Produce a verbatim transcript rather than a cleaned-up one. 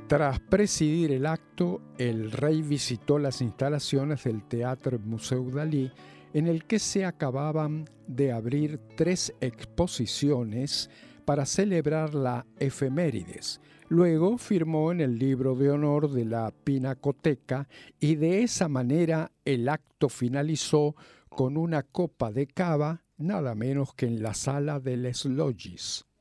Tras presidir el acto, el rey visitó las instalaciones del Teatre Museu Dalí, en el que se acababan de abrir tres exposiciones para celebrar la efemérides. Luego firmó en el libro de honor de la Pinacoteca y de esa manera el acto finalizó con una copa de cava, nada menos que en la sala de Les Logis.